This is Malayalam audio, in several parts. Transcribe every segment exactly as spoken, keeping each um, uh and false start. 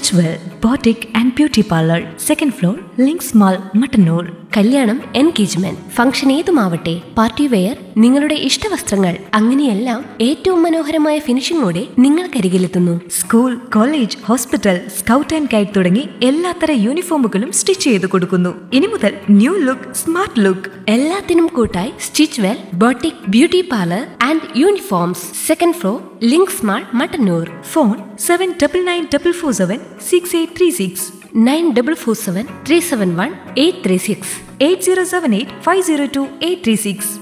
Stitchwell boutique and beauty parlour, second floor, links mall, Mattannur. കല്യാണം, എൻഗേജ്മെന്റ്, ഫംഗ്ഷൻ ഏതുമാവട്ടെ, പാർട്ടി വെയർ, നിങ്ങളുടെ ഇഷ്ടവസ്ത്രങ്ങൾ, അങ്ങനെയെല്ലാം ഏറ്റവും മനോഹരമായ ഫിനിഷിംഗോടെ നിങ്ങൾക്കരികിലെത്തുന്നു. School, college, hospital, scout and guide തുടങ്ങി എല്ലാത്തര യൂണിഫോമുകളും സ്റ്റിച്ച് ചെയ്ത് കൊടുക്കുന്നു. ഇനി മുതൽ ന്യൂ ലുക്ക്, സ്മാർട്ട് ലുക്ക്. എല്ലാത്തിനും കൂട്ടായി stitch well boutique beauty parlour and uniforms, second floor, links mall, Mattannur. Phone seven double nine double four seven six eight three six nine double four seven three seven one eight three six eight zero seven eight five zero to eight three six.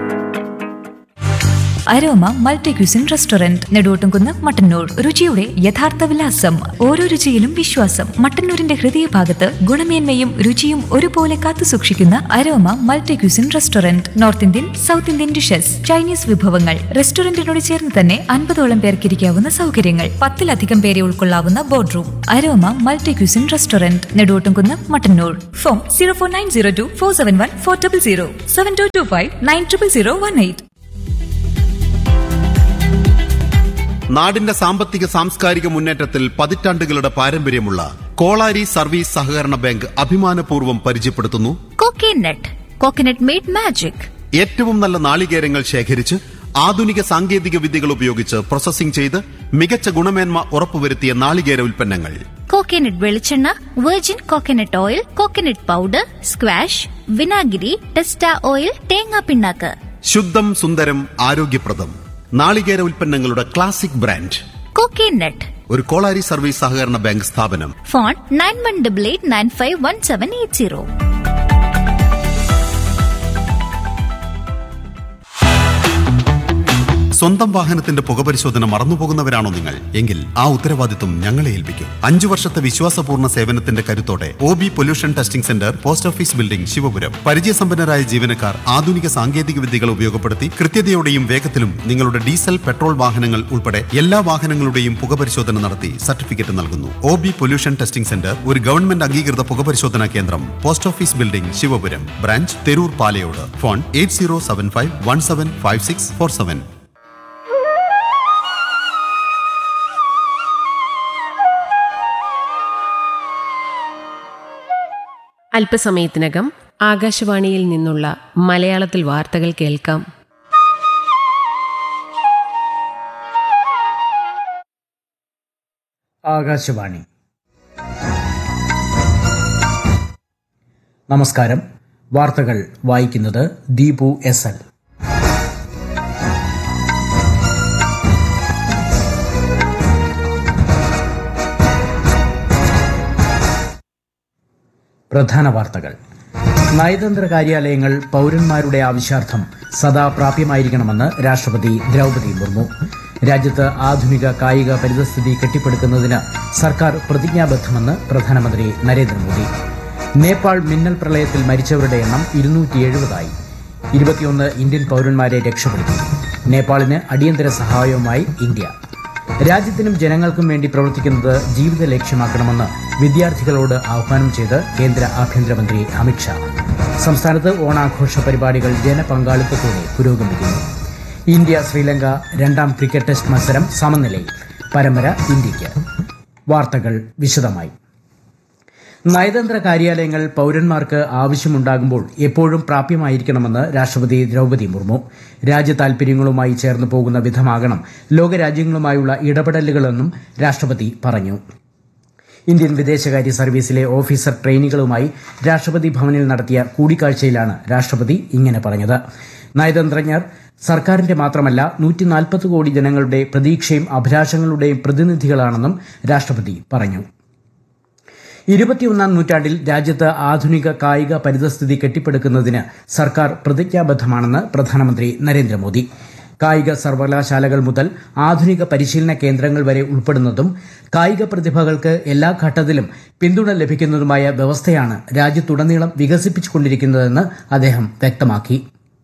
Aroma multi cuisine restaurant, Neduvottumkunnu, Mattannur. രുചിയുടെ യഥാർത്ഥ വിലാസം, ഓരോ രുചിയിലും വിശ്വാസം. മട്ടന്നൂരിന്റെ ഹൃദയഭാഗത്ത് ഗുണമേന്മയും രുചിയും ഒരുപോലെ കാത്തുസൂക്ഷിക്കുന്ന aroma multi cuisine restaurant. North Indian, south Indian dishes, Chinese വിഭവങ്ങൾ. റെസ്റ്റോറന്റിനോട് ചേർന്ന് തന്നെ അൻപതോളം പേർക്ക് ഇരിക്കാവുന്ന സൗകര്യങ്ങൾ, പത്തിലധികം പേരെ ഉൾക്കൊള്ളാവുന്ന board room. Aroma multi cuisine restaurant, Neduvottumkunnu, Mattannur. Phone zero four nine zero to four seven one four double zero seven to to five nine triple zero one eight. നാടിന്റെ സാമ്പത്തിക സാംസ്കാരിക മുന്നേറ്റത്തിൽ പതിറ്റാണ്ടുകളുടെ പാരമ്പര്യമുള്ള കോളാരി സർവീസ് സഹകരണ ബാങ്ക് അഭിമാനപൂർവ്വം പരിചയപ്പെടുത്തുന്നു കോക്കനട്ട്. Coconut made magic. ഏറ്റവും നല്ല നാളികേരങ്ങൾ ശേഖരിച്ച് ആധുനിക സാങ്കേതിക വിദ്യകൾ ഉപയോഗിച്ച് പ്രോസസ്സിംഗ് ചെയ്ത് മികച്ച ഗുണമേന്മ ഉറപ്പുവരുത്തിയ നാളികേര ഉൽപ്പന്നങ്ങൾ. കോക്കനട്ട് വെളിച്ചെണ്ണ, virgin coconut oil, coconut powder, squash, വിനാഗിരി, ടെസ്റ്റ ഓയിൽ, തേങ്ങാ പിണ്ണാക്ക്. ശുദ്ധം, സുന്ദരം, ആരോഗ്യപ്രദം നാളികേര ഉൽപ്പന്നങ്ങളുടെ ക്ലാസിക് ബ്രാൻഡ് കോക്കനട്ട്. ഒരു കോളാരി സർവീസ് സഹകരണ ബാങ്ക് സ്ഥാപനം. Phone nine one double eight nine five one seven eight zero. സ്വന്തം വാഹനത്തിന്റെ പുകപരിശോധന മറന്നുപോകുന്നവരാണോ നിങ്ങൾ? എങ്കിൽ ആ ഉത്തരവാദിത്വം ഞങ്ങളെ ഏൽപ്പിക്കും. അഞ്ചു വർഷത്തെ വിശ്വാസപൂർണ്ണ സേവനത്തിന്റെ കരുത്തോടെ O B pollution testing centre, post office building, Sivapuram. പരിചയസമ്പന്നരായ ജീവനക്കാർ ആധുനിക സാങ്കേതിക വിദ്യകൾ ഉപയോഗപ്പെടുത്തി കൃത്യതയോടെയും വേഗത്തിലും നിങ്ങളുടെ ഡീസൽ, പെട്രോൾ വാഹനങ്ങൾ ഉൾപ്പെടെ എല്ലാ വാഹനങ്ങളുടെയും പുകപരിശോധന നടത്തി സർട്ടിഫിക്കറ്റ് നൽകുന്നു. O B pollution testing centre ഒരു ഗവൺമെന്റ് അംഗീകൃത പുകപരിശോധനാ കേന്ദ്രം. Post office building, Sivapuram. Branch Theroor, Palayode. Phone eight zero seven five one seven five six four seven. അല്പസമയത്തിനകം ആകാശവാണിയിൽ നിന്നുള്ള മലയാളത്തിൽ വാർത്തകൾ കേൾക്കാം. ആകാശവാണി. നമസ്കാരം. വാർത്തകൾ വായിക്കുന്നത് ദീപു എസ് എൽ. പ്രധാന വാർത്തകൾ. നയതന്ത്ര കാര്യാലയങ്ങൾ പൌരന്മാരുടെ ആവശ്യാർത്ഥം സദാ പ്രാപ്യമായിരിക്കണമെന്ന് രാഷ്ട്രപതി ദ്രൌപദി മുർമു. രാജ്യത്ത് ആധുനിക കായിക പരിതസ്ഥിതി കെട്ടിപ്പടുക്കുന്നതിന് സർക്കാർ പ്രതിജ്ഞാബദ്ധമെന്ന് പ്രധാനമന്ത്രി നരേന്ദ്രമോദി. നേപ്പാൾ മിന്നൽ പ്രളയത്തിൽ മരിച്ചവരുടെ എണ്ണം ഇരുന്നൂറ്റി എഴുപതായി. ഇരുപത്തിയൊന്ന് ഇന്ത്യൻ പൌരന്മാരെ രക്ഷപ്പെടുത്തി. നേപ്പാളിന് അടിയന്തര സഹായവുമായി ഇന്ത്യ. രാജ്യത്തിനും ജനങ്ങൾക്കും വേണ്ടി പ്രവർത്തിക്കുന്നത് ജീവിത ലക്ഷ്യമാക്കണമെന്ന് വിദ്യാർത്ഥികളോട് ആഹ്വാനം ചെയ്ത് കേന്ദ്ര ആഭ്യന്തരമന്ത്രി അമിത്ഷാ. സംസ്ഥാനത്ത് ഓണാഘോഷ പരിപാടികൾ ജനപങ്കാളിത്തത്തോടെ പുരോഗമിക്കുന്നു. ഇന്ത്യ ശ്രീലങ്ക രണ്ടാം ക്രിക്കറ്റ് ടെസ്റ്റ് മത്സരം സമനിലയിൽ. പരമ്പര ഇന്ത്യയ്ക്ക്. വാർത്തകൾ വിശദമായി. നയതന്ത്ര കാര്യാലയങ്ങൾ പൌരന്മാർക്ക് ആവശ്യമുണ്ടാകുമ്പോൾ എപ്പോഴും പ്രാപ്യമായിരിക്കണമെന്ന് രാഷ്ട്രപതി ദ്രൌപദി മുർമു. രാജ്യ താൽപര്യങ്ങളുമായി ചേർന്ന് പോകുന്ന വിധമാകണം ലോകരാജ്യങ്ങളുമായുള്ള ഇടപെടലുകളെന്നും രാഷ്ട്രപതി പറഞ്ഞു. ഇന്ത്യൻ വിദേശകാര്യ സർവീസിലെ ഓഫീസർ ട്രെയിനികളുമായി രാഷ്ട്രപതി ഭവനിൽ നടത്തിയ കൂടിക്കാഴ്ചയിലാണ് രാഷ്ട്രപതി ഇങ്ങനെ പറഞ്ഞത്. നയതന്ത്രജ്ഞർ സർക്കാരിന്റെ മാത്രമല്ല നൂറ്റി നാൽപ്പത് കോടി ജനങ്ങളുടെ പ്രതീക്ഷയും അഭിലാഷങ്ങളുടെയും പ്രതിനിധികളാണെന്നും രാഷ്ട്രപതി പറഞ്ഞു. ഇരുപത്തിയൊന്നാം നൂറ്റാണ്ടിൽ രാജ്യത്ത് ആധുനിക കായിക പരിതസ്ഥിതി കെട്ടിപ്പടുക്കുന്നതിന് സർക്കാർ പ്രതിജ്ഞാബദ്ധമാണെന്ന് പ്രധാനമന്ത്രി നരേന്ദ്രമോദി. കായിക സർവകലാശാലകൾ മുതൽ ആധുനിക പരിശീലന കേന്ദ്രങ്ങൾ വരെ ഉൾപ്പെടുന്നതും കായിക പ്രതിഭകൾക്ക് എല്ലാ ഘട്ടത്തിലും പിന്തുണ ലഭിക്കുന്നതുമായ വ്യവസ്ഥയാണ് രാജ്യത്തുടനീളം വികസിപ്പിച്ചുകൊണ്ടിരിക്കുന്നതെന്ന് അദ്ദേഹം വ്യക്തമാക്കി.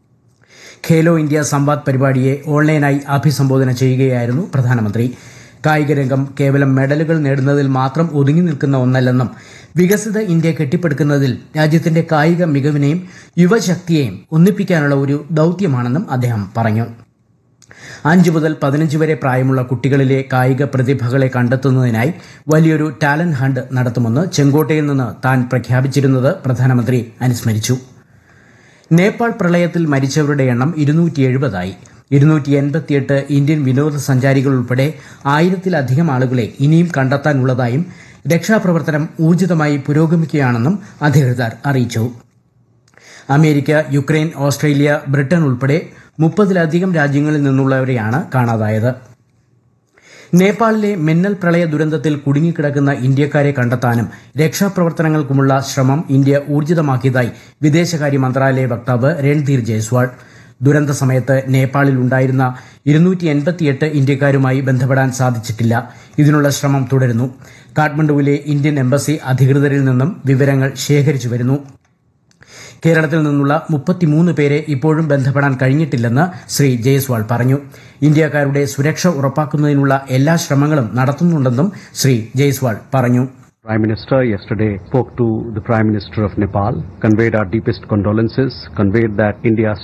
ഖേലോ ഇന്ത്യ സംവാദ് പരിപാടിയെ ഓൺലൈനായി അഭിസംബോധന ചെയ്യുകയായിരുന്നു പ്രധാനമന്ത്രി. കായികരംഗം കേവലം മെഡലുകൾ നേടുന്നതിൽ മാത്രം ഒതുങ്ങി നിൽക്കുന്ന ഒന്നല്ലെന്നും വികസിത ഇന്ത്യ കെട്ടിപ്പടുക്കുന്നതിൽ രാജ്യത്തിന്റെ കായിക മികവിനെയും യുവശക്തിയെയും ഒന്നിപ്പിക്കാനുള്ള ഒരു ദൌത്യമാണെന്നും അദ്ദേഹം പറഞ്ഞു. അഞ്ചു മുതൽ പതിനഞ്ച് വരെ പ്രായമുള്ള കുട്ടികളിലെ കായിക പ്രതിഭകളെ കണ്ടെത്തുന്നതിനായി വലിയൊരു ടാലന്റ് ഹണ്ട് നടത്തുമെന്ന് ചെങ്കോട്ടയിൽ നിന്ന് താൻ പ്രഖ്യാപിച്ചിരുന്നത് പ്രധാനമന്ത്രി അനുസ്മരിച്ചു. നേപ്പാൾ പ്രളയത്തിൽ മരിച്ചവരുടെ എണ്ണം ഇരുന്നൂറ്റി എഴുപതായി. ഇരുന്നൂറ്റി എൺപത്തിയെട്ട് ഇന്ത്യൻ വിനോദസഞ്ചാരികൾ ഉൾപ്പെടെ ആയിരത്തിലധികം ആളുകളെ ഇനിയും കണ്ടെത്താനുള്ളതായും രക്ഷാപ്രവർത്തനം ഊർജിതമായി പുരോഗമിക്കുകയാണെന്നും അധികൃതർ അറിയിച്ചു. അമേരിക്ക, യുക്രൈൻ, ഓസ്ട്രേലിയ, ബ്രിട്ടൻ ഉൾപ്പെടെ മുപ്പതിലധികം രാജ്യങ്ങളിൽ നിന്നുള്ളവരെയാണ് കാണാതായത്. നേപ്പാളിലെ മിന്നൽ പ്രളയ ദുരന്തത്തിൽ കുടുങ്ങിക്കിടക്കുന്ന ഇന്ത്യക്കാരെ കണ്ടെത്താനും രക്ഷാപ്രവർത്തനങ്ങൾക്കുമുള്ള ശ്രമം ഇന്ത്യ ഊർജിതമാക്കിയതായി വിദേശകാര്യ മന്ത്രാലയ വക്താവ് രൺധീർ ജയ്സ്വാൾ. ദുരന്ത സമയത്ത് നേപ്പാളിൽ ഉണ്ടായിരുന്ന ഇരുന്നൂറ്റി എൺപത്തിയെട്ട് ഇന്ത്യക്കാരുമായി ബന്ധപ്പെടാൻ സാധിച്ചിട്ടില്ല. ഇതിനുള്ള ശ്രമം തുടരുന്നു. കാഠ്മണ്ഡുവിലെ ഇന്ത്യൻ എംബസി അധികൃതരിൽ നിന്നും വിവരങ്ങൾ ശേഖരിച്ചു വരുന്നു. കേരളത്തിൽ നിന്നുള്ള മുപ്പത്തിമൂന്ന് പേരെ ഇപ്പോഴും ബന്ധപ്പെടാൻ കഴിഞ്ഞിട്ടില്ലെന്ന് ശ്രീ ജയ്സ്വാൾ പറഞ്ഞു. ഇന്ത്യക്കാരുടെ സുരക്ഷ ഉറപ്പാക്കുന്നതിനുള്ള എല്ലാ ശ്രമങ്ങളും നടത്തുന്നുണ്ടെന്നും ശ്രീ ജയ്സ്വാൾ പറഞ്ഞു. Prime Minister yesterday spoke to the Prime Minister of Nepal, conveyed our deepest condolences, conveyed that India